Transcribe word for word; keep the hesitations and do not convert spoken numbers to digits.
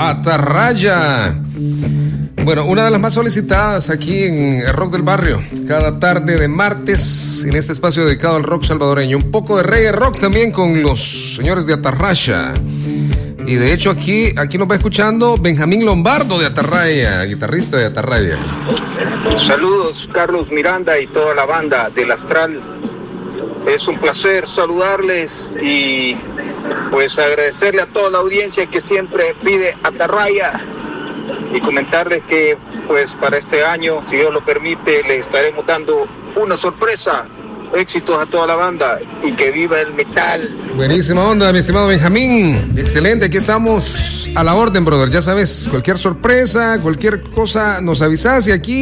Atarraya. Bueno, una de las más solicitadas aquí en el Rock del Barrio, cada tarde de martes, en este espacio dedicado al rock salvadoreño. Un poco de reggae rock también con los señores de Atarraya. Y de hecho aquí, aquí nos va escuchando Benjamín Lombardo de Atarraya, guitarrista de Atarraya. Saludos, Carlos Miranda y toda la banda del Astral. Es un placer saludarles y pues agradecerle a toda la audiencia que siempre pide Atarraya y comentarles que pues para este año, si Dios lo permite, les estaremos dando una sorpresa. Éxitos a toda la banda y que viva el metal. Buenísima onda, mi estimado Benjamín. Excelente, aquí estamos a la orden, brother. Ya sabes, cualquier sorpresa, cualquier cosa, nos avisas y aquí